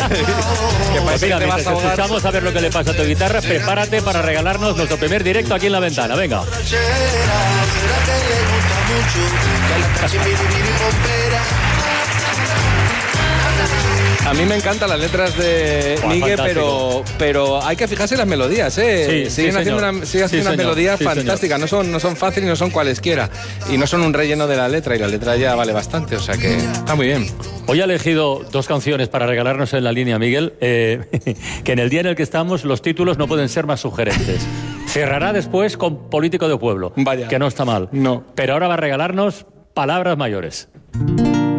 Pues mira, mientras escuchamos a ver lo que le pasa a tu guitarra, prepárate para regalarnos nuestro primer directo aquí en La Ventana. Venga. A mí me encantan las letras de Miguel, pero hay que fijarse en las melodías, ¿eh? Siguen haciendo unas melodías fantásticas, no son fáciles, no son cualesquiera, y no son un relleno de la letra, y la letra ya vale bastante, o sea que está muy bien. Hoy ha elegido 2 canciones para regalarnos en la línea, Miguel, que en el día en el que estamos los títulos no pueden ser más sugerentes. Cerrará después con Político de Pueblo, Vaya. que no está mal. No. Pero ahora va a regalarnos Palabras Mayores.